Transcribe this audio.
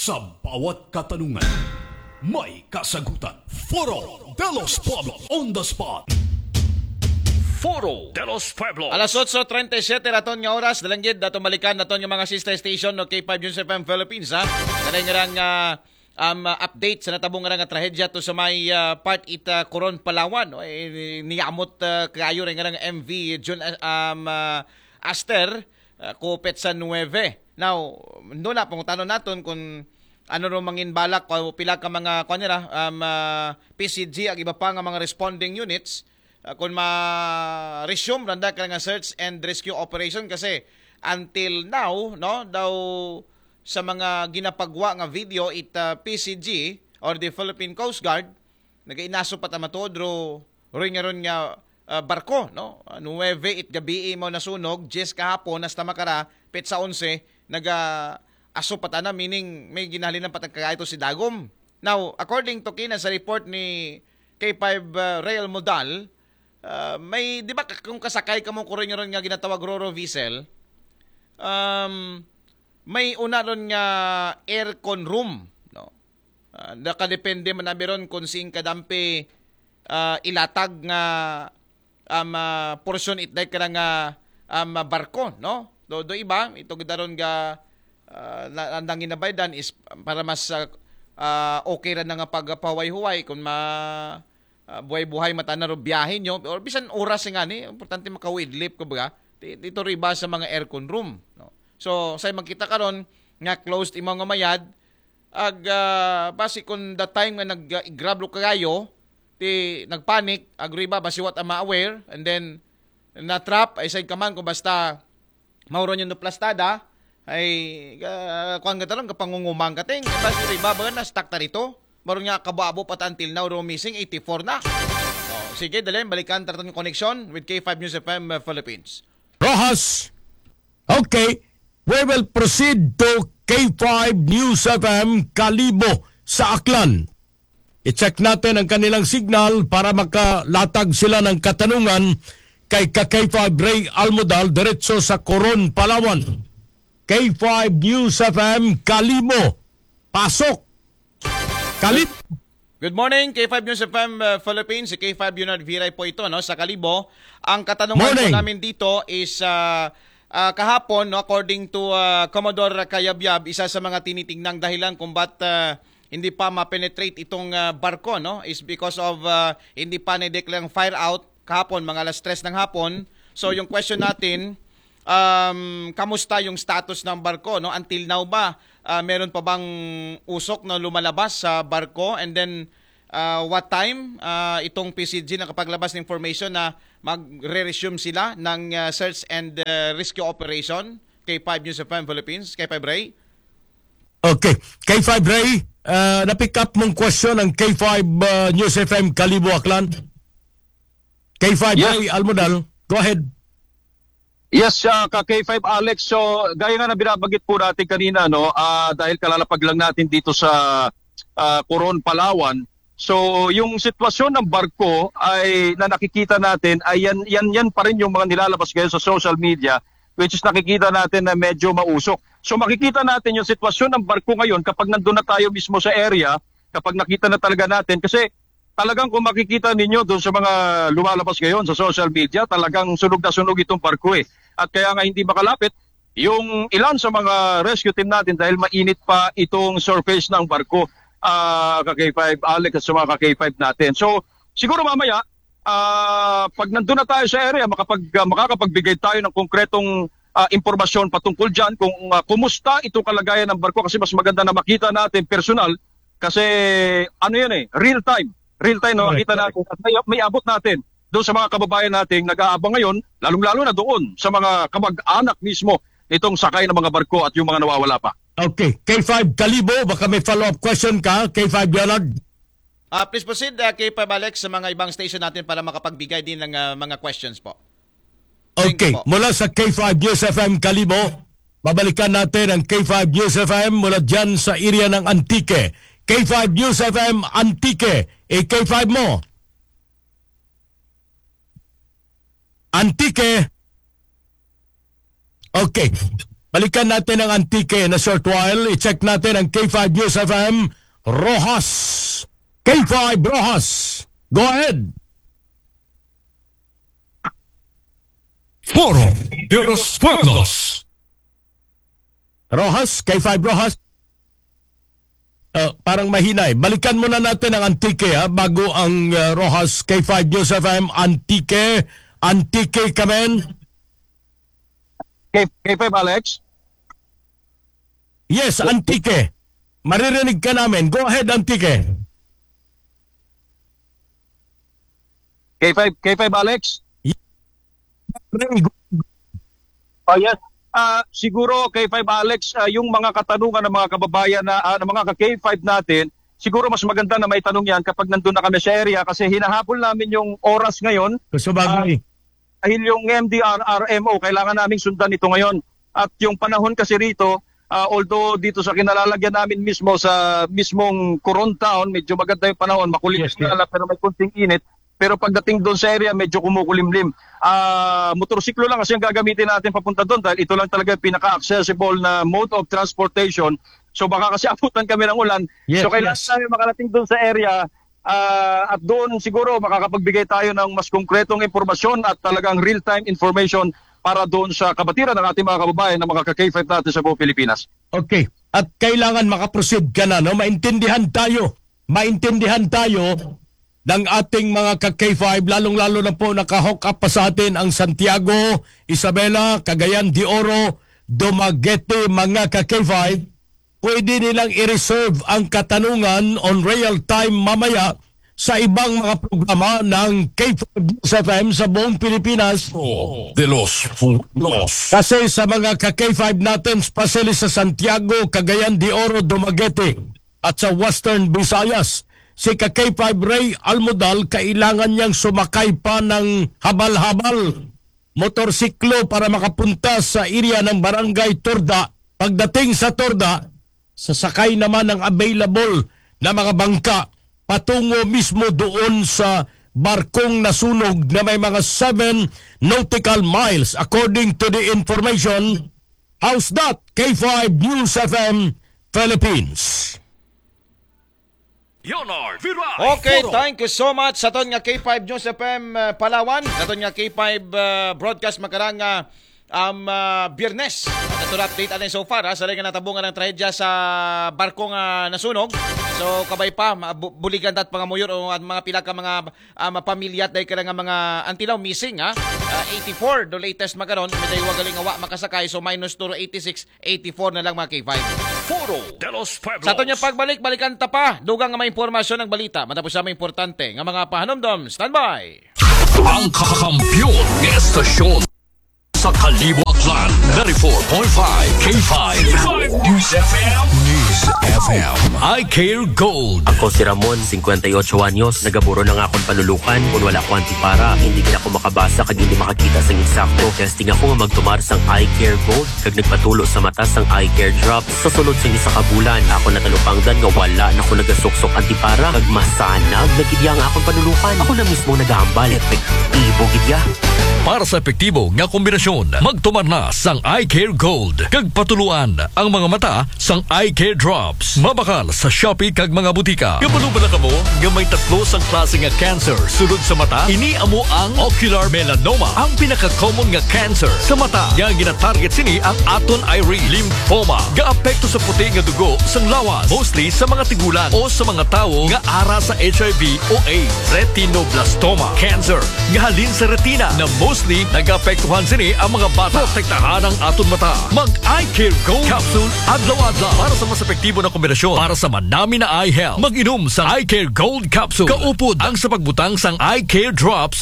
Sa bawat katanungan, may kasagutan. Foro de los Pueblos on the spot. Foro de los Pueblos. Alas 8:37 raton nga oras, dalanggid dato malikan naton yung mga sister station no K5 News FM Philippines ha. Kanay nga update sa natabong nga trahedya to sa may part ita Coron Palawan no niamot kayo rin nga MV June Aster Kupet sa 9. Now, doon na pangutanon naton kung ano ro mangin balak o pila ka mga kanira PCG ag iba pa nga mga responding units kung ma-resume randa ka nga search and rescue operation kasi until now no daw sa mga ginapagwa nga video it PCG or the Philippine Coast Guard nagainaso pa ta matodro ron nga barko no 9 it gabi mo nasunog 10 kahapon hasta makara pet sa 11 aso patana meaning may ginahalinan patag kagaito si Dagom. Now, according to kina sa report ni K5 Rail Modal, may di ba kung kasakay ka mo kuron nga ginatawag Roro Vessel, may una ron nga aircon room, no. Nakadepende man nabiron kung sing kadampi ilatag nga portion itday ka nga barko, no. Do iba ito gidaron ga andang ginabaydan is para mas okay ra nga pagpahuway-huway kung buhay-buhay mata na ro biyahe nyo or bisan oras nga ni importante makawidlip ko ba dito riba sa mga aircon room no. So say magkita karon nga closed imo nga mayad ag basi kung the time nga nag-grab lo kagayo ti nagpanic ag riba basi what am aware and then na trap ay say kaman kung basta mauron yung plastada ay kuan ka talong kapangungumang kating basi riba ba na stuck ta rito maron nga kabaabo pat until now ro missing 84 na. Sige dali balikan tartan yung connection with K5 News FM Philippines. Rojas. Okay, we will proceed to K5 News FM Kalibo sa Aklan. I-check natin ang kanilang signal para makalatag sila ng katanungan kay K5 Ray Almodal diretso sa Coron, Palawan. K5 News FM Kalibo. Pasok. Kalib. Good morning, K5 News FM Philippines. Si K5 Yunard Viray po ito no, sa Kalibo. Ang katanungan po namin dito is kahapon, no, according to Commodore Kayabyab, isa sa mga tinitingnang dahilan kung ba't hindi pa ma-penetrate itong barko no, is because of hindi pa na-declare fire out kahapon, mga alas 3 ng hapon. So yung question natin, kamusta yung status ng barko? No? Until now ba, meron pa bang usok na lumalabas sa barko? And then, what time itong PCG nakapaglabas ng information na magre-resume sila ng search and rescue operation? K5 News FM Philippines, K5 Ray? Okay, K5 Ray, na-pick up mong question ng K5 News FM Kalibo Aklan. K5 Ray Almodal, go ahead. Yes, ka K5 Alex. So, gaya nga na binabagit po natin kanina, no, dahil kalalapag lang natin dito sa Coron, Palawan. So, yung sitwasyon ng barko ay na nakikita natin ay yan pa rin yung mga nilalabas ngayon sa social media, which is nakikita natin na medyo mausok. So, makikita natin yung sitwasyon ng barko ngayon kapag nandun na tayo mismo sa area, kapag nakita na talaga natin. Kasi talagang kung makikita ninyo doon sa mga lumalabas ngayon sa social media, talagang sunog na sunog itong barko eh. At kaya nga hindi makalapit yung ilan sa mga rescue team natin dahil mainit pa itong surface ng barko, ka-K5 Alex at sa mga ka-K5 natin. So siguro mamaya, pag nandun na tayo sa area, makakapagbigay tayo ng konkretong impormasyon patungkol dyan kung kumusta itong kalagayan ng barko kasi mas maganda na makita natin personal kasi ano yan eh, real time no, makita natin at may abot natin doon sa mga kababayan nating nag-aabang ngayon, lalong-lalo na doon sa mga kamag-anak mismo nitong sakay ng mga barko at yung mga nawawala pa. Okay, K5 Kalibo, baka may follow-up question ka, K5 Leonard? Please proceed, K5 Alex, sa mga ibang station natin para makapagbigay din ng mga questions po. Okay, mula sa K5 News FM Kalibo, babalikan natin ang K5 News FM mula dyan sa area ng Antique. K5 News FM Antique, K5 mo. Antique. Okay. Balikan natin ang Antique na short while. I-check natin ang K5 News FM Rojas. K5 Rojas. Go ahead. Foro de los Pueblos. Rojas, K5 Rojas. Parang mahinay. Balikan muna natin ang Antique bago ang Rojas K5 News FM Antique. Antique kamen. K5 Alex? Yes, Antique. Maririnig ka namin. Go ahead, Antique. K5 Alex? Oh, yes. Siguro K5 Alex, yung mga katanungan ng mga kababayan ng mga K5 natin, siguro mas maganda na may tanong yan kapag nandun na kami sa area kasi hinahabol namin yung oras ngayon. Gusto bagay. Dahil yung MDRRMO, kailangan naming sundan ito ngayon. At yung panahon kasi rito, although dito sa kinalalagyan namin mismo sa mismong Coron Town, medyo maganda yung panahon, makulit pero may kunting init. Pero pagdating doon sa area, medyo kumukulimlim. Motorsiklo lang kasi ang gagamitin natin papunta doon dahil ito lang talaga yung pinaka-accessible na mode of transportation. So baka kasi abutan kami ng ulan. Yes, so kailangan namin makarating doon sa area at doon siguro makakapagbigay tayo ng mas konkretong impormasyon at talagang real-time information para doon sa kabatiran ng ating mga kababayan na mga K5 natin sa buong Pilipinas. Okay. At kailangan makaproceed ka na, no? Maintindihan tayo ng ating mga K5, lalong-lalo na po naka-hook up pa sa atin ang Santiago, Isabela, Cagayan de Oro, Dumaguete, mga K5. Pwede nilang i-reserve ang katanungan on real time mamaya sa ibang mga programa ng K5 FM sa buong Pilipinas. De los Pueblos. Kasi sa mga K5 natin, especially sa Santiago, Cagayan de Oro, Dumaguete at sa Western Visayas, si K5 Ray Almodal, kailangan niyang sumakay pa ng habal-habal motorsiklo para makapunta sa area ng Barangay Torda. Pagdating sa Torda, sasakay naman ng available na mga bangka patungo mismo doon sa barkong nasunog na may mga 7 nautical miles according to the information. How's that, K5 News FM Philippines? Okay, thank you so much sa ton nga K5 News FM Palawan, sa ton nga K5 broadcast makarang Biyernes. Ito na update natin so far sa rin nga natabungan ng trahedya sa barkong nasunog. So kabay pa buligan tat pangamuyor o at mga pila ka mga pamilya dahil ka nga mga until now missing 84 the latest makaron may wagaling awa makasakay so minus 2 86 84 na lang mga K5. Foro de los Pueblos. Sa ato pagbalik balikan ta pa dugang nga may impormasyon ng balita matapos sa mga importante nga mga pahanomdom. Standby. Ang kakampiyon ng estasyon sa Kalibo Aklan 94.5 K5 News FM. News FM. I Care Gold. Ako si Ramon, 58 anyos. Nagaburo na nga akong panulukan. Kung wala ko antipara, hindi ka ako makabasa kag hindi makakita sang eksakto. Testing ako nga magtumar sang I Care Gold. Kag nagpatulo sa mata sang I Care Drops. Sa sulod sang isa ka bulan, ako natalupangdan nga wala na ako nagasuksok antipara. Kag masanag, nagidya nga akong panulukan. Ako na mismo nagahambal. Epektibo gidya. Para sa epektibo nga kombinasyon, magtumar na sang I Care Gold. Kag patuluan ang mga mata sang I Care Drops. Mabakal sa Shopee kag mga butika. Kabalo ba na kamo nga may tatlo sang klase nga cancer sulod sa mata? Ini amo ang ocular melanoma, ang pinaka-common nga cancer sa mata. Nga gina-target sini ang aton iris lymphoma. Gaapekto sa puti nga dugo sang lawas, mostly sa mga tigulan o sa mga tawo nga ara sa HIV o AIDS. Retinoblastoma cancer nga halin sa retina na mostly nag-apektuhan sini ang mga bata. Protektahan ang aton mata. Mag-I Care Gold Capsule adlaw-adlaw para sa mas epektibo na kombinasyon para sa manami na eye health. Mag-inom sa I Care Gold Capsule. Kaupod ang sa pagbutang sang I Care Drops